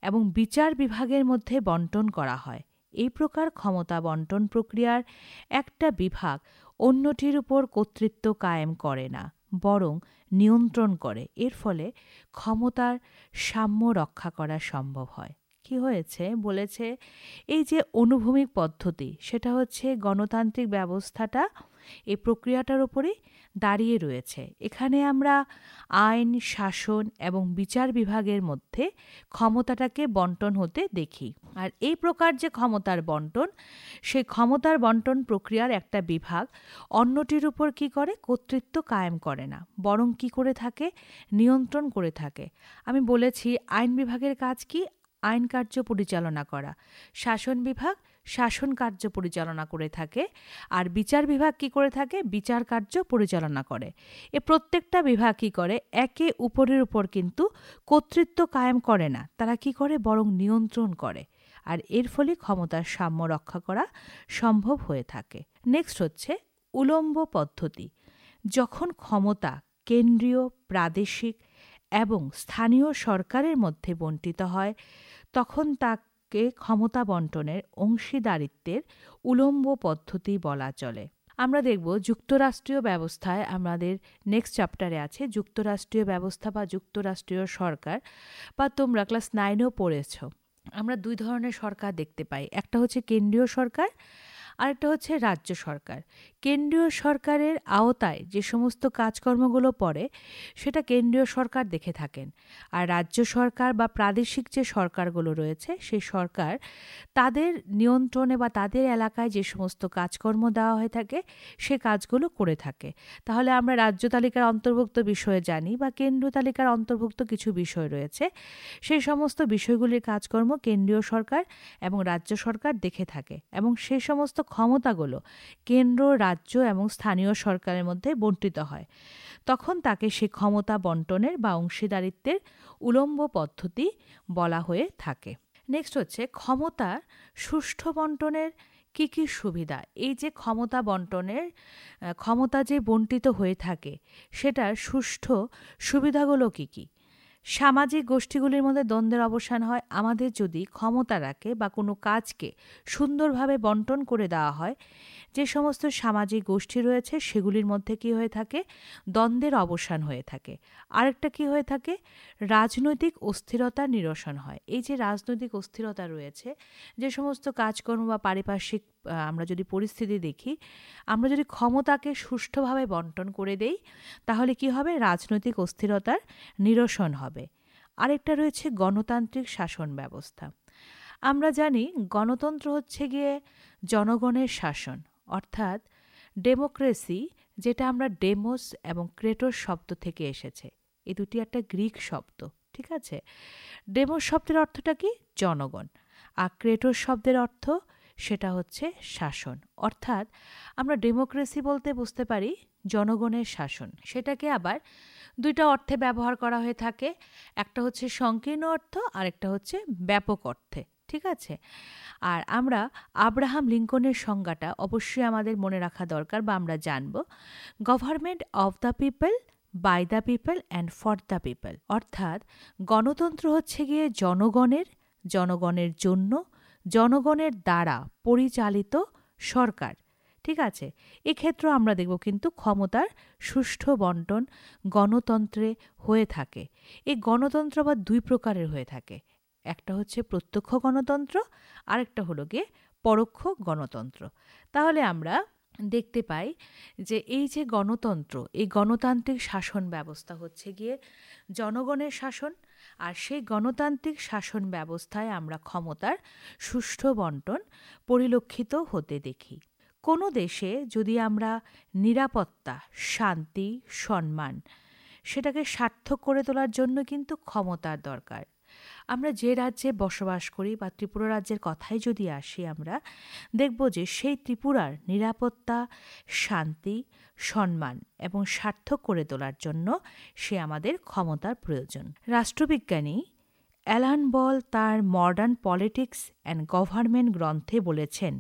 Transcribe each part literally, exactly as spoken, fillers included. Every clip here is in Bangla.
এবং বিচার বিভাগের মধ্যে বণ্টন করা হয়। এই প্রকার ক্ষমতা বণ্টন প্রক্রিয়ার একটা বিভাগ অন্যটির উপর কর্তৃত্ব কায়েম করে না, বরং নিয়ন্ত্রণ করে। এর ফলে ক্ষমতার সাম্য রক্ষা করা সম্ভব হয়। কি হয়েছে বলেছে, এই যে অনুভূমিক পদ্ধতি, সেটা হচ্ছে গণতান্ত্রিক ব্যবস্থাটা এই প্রক্রিয়াটার উপরেই দাঁড়িয়ে রয়েছে। এখানে আমরা আইন, শাসন এবং বিচার বিভাগের মধ্যে ক্ষমতাটাকে বণ্টন হতে দেখি। আর এই প্রকার যে ক্ষমতার বণ্টন, সেই ক্ষমতার বণ্টন প্রক্রিয়ার একটা বিভাগ অন্যটির উপর কি করে, কর্তৃত্ব কায়েম করে না, বরং কি করে থাকে, নিয়ন্ত্রণ করে থাকে। আমি বলেছি আইন বিভাগের কাজ কি, আইন কার্য পরিচালনা করা। শাসন বিভাগ শাসন কার্য পরিচালনা করে থাকে। আর বিচার বিভাগ কি করে থাকে, বিচার কার্য পরিচালনা করে। এ প্রত্যেকটা বিভাগ কি করে, একে উপরের উপর কিন্তু কর্তৃত্ব কায়েম করে না, তারা কি করে, বরং নিয়ন্ত্রণ করে। আর এর ফলে ক্ষমতার সাম্য রক্ষা করা সম্ভব হয়ে থাকে। নেক্সট হচ্ছে উলম্ব পদ্ধতি। যখন ক্ষমতা কেন্দ্রীয়, প্রাদেশিক এবং স্থানীয় সরকারের মধ্যে বণ্টিত হয়, তখন তাকে ক্ষমতা বণ্টনের অংশীদারিত্বের উলম্ব পদ্ধতি বলা চলে। আমরা দেখব যুক্তরাষ্ট্রীয় ব্যবস্থায়, আমাদের নেক্সট চ্যাপ্টারে আছে যুক্তরাষ্ট্রীয় ব্যবস্থা বা যুক্তরাষ্ট্রীয় সরকার, বা তোমরা ক্লাস নাইনেও পড়েছ। আমরা দুই ধরনের সরকার দেখতে পাই, একটা হচ্ছে কেন্দ্রীয় সরকার, আরেকটা হচ্ছে রাজ্য সরকার। কেন্দ্রীয় সরকারের আওতায় যে সমস্ত কাজকর্মগুলো পড়ে, সেটা কেন্দ্রীয় সরকার দেখে থাকেন। আর রাজ্য সরকার বা প্রাদেশিক যে সরকারগুলো রয়েছে, সেই সরকার তাদের নিয়ন্ত্রণে বা তাদের এলাকায় যে সমস্ত কাজকর্ম দেওয়া হয়ে থাকে, সে কাজগুলো করে থাকে। তাহলে আমরা রাজ্য তালিকার অন্তর্ভুক্ত বিষয়ে জানি, বা কেন্দ্র তালিকার অন্তর্ভুক্ত কিছু বিষয় রয়েছে, সেই সমস্ত বিষয়গুলির কাজকর্ম কেন্দ্রীয় সরকার এবং রাজ্য সরকার দেখে থাকে, এবং সেই সমস্ত ক্ষমতাগুলো কেন্দ্র, রাজ্য এবং স্থানীয় সরকারের মধ্যে বণ্টিত হয়। তখন তাকে সে ক্ষমতা বণ্টনের বা অংশীদারিত্বের উলম্ব পদ্ধতি বলা হয়ে থাকে। নেক্সট হচ্ছে ক্ষমতার সুষ্ঠু বণ্টনের কি কি সুবিধা। এই যে ক্ষমতা বণ্টনের ক্ষমতা যে বণ্টিত হয়ে থাকে, সেটার সুষ্ঠু সুবিধাগুলো কি কি। সামাজিক গোষ্ঠীগুলির মধ্যে দ্বন্দ্বের অবসান হয়। আমাদের যদি ক্ষমতা রাখে বা কোনো কাজকে সুন্দরভাবে বণ্টন করে দেওয়া হয়, যে সমস্ত সামাজিক গোষ্ঠী রয়েছে সেগুলির মধ্যে কি হয়ে থাকে, দ্বন্দ্বের অবসান হয়ে থাকে। আরেকটা কি হয়ে থাকে, রাজনৈতিক অস্থিরতার নিরসন হয়। এই যে রাজনৈতিক অস্থিরতা রয়েছে, যে সমস্ত কাজকর্ম বা পারিপার্শ্বিক আমরা যদি পরিস্থিতি দেখি, আমরা যদি ক্ষমতাকে সুষ্ঠুভাবে বণ্টন করে দেই, তাহলে কি হবে, রাজনৈতিক অস্থিরতার নিরসন হবে। আরেকটা রয়েছে গণতান্ত্রিক শাসন ব্যবস্থা। আমরা জানি গণতন্ত্র হচ্ছে গিয়ে জনগণের শাসন, অর্থাৎ ডেমোক্রেসি, যেটা আমরা ডেমোস এবং ক্রেটোস শব্দ থেকে এসেছে। এই দুটি একটা গ্রিক শব্দ, ঠিক আছে। ডেমোস শব্দের অর্থটা কি, জনগণ। আর ক্রেটোস শব্দের অর্থ, সেটা হচ্ছে শাসন। অর্থাৎ আমরা ডেমোক্রেসি বলতে বুঝতে পারি জনগণের শাসন। সেটাকে আবার দুইটা অর্থে ব্যবহার করা হয়ে থাকে, একটা হচ্ছে সংকীর্ণ অর্থ, আর একটা হচ্ছে ব্যাপক অর্থে, ঠিক আছে। আর আমরা আব্রাহাম লিঙ্কনের সংজ্ঞাটা অবশ্যই আমাদের মনে রাখা দরকার, বা আমরা জানব, government of the people, by the people and for the people. অর্থাৎ গণতন্ত্র হচ্ছে গিয়ে জনগণের, জনগণের জন্য, জনগণের দ্বারা পরিচালিত সরকার, ঠিক আছে। এক্ষেত্রে আমরা দেখব কিন্তু ক্ষমতার সুষ্ঠু বণ্টন গণতন্ত্রে হয়ে থাকে। এই গণতন্ত্র আবার দুই প্রকারের হয়ে থাকে, একটা হচ্ছে প্রত্যক্ষ গণতন্ত্র, আরেকটা হলো গিয়ে পরোক্ষ গণতন্ত্র। তাহলে আমরা দেখতে পাই যে এই যে গণতন্ত্র, এই গণতান্ত্রিক শাসন ব্যবস্থা হচ্ছে গিয়ে জনগণের শাসন, আর সেই গণতান্ত্রিক শাসন ব্যবস্থায় আমরা ক্ষমতার সুষ্ঠু বণ্টন পরিলক্ষিত হতে দেখি। কোনো দেশে যদি আমরা নিরাপত্তা, শান্তি, সম্মান সেটাকে সার্থক করে তোলার জন্য কিন্তু ক্ষমতার দরকার। আমরা যে রাজ্যে বসবাস করি, বা ত্রিপুরা রাজ্যের কথাই যদি আসি, আমরা দেখব যে সেই ত্রিপুরার নিরাপত্তা, শান্তি, সম্মান এবং সার্থক করে তোলার জন্য সে আমাদের ক্ষমতার প্রয়োজন। রাষ্ট্রবিজ্ঞানী অ্যালান বল তার মডার্ন পলিটিক্স অ্যান্ড গভর্নমেন্ট গ্রন্থে বলেছেন,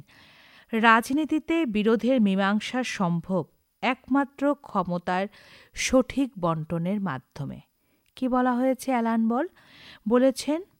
রাজনীতিতে বিরোধের মীমাংসা সম্ভব একমাত্র ক্ষমতার সঠিক বণ্টনের মাধ্যমে। কি বলা হয়েছে অ্যালান বল? বলেছেন,